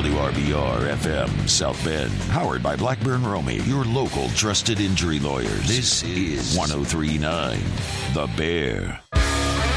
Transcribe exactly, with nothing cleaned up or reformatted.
W R B R F M South Bend, powered by Blackburn Romey, your local trusted injury lawyers. This is one oh three point nine The Bear.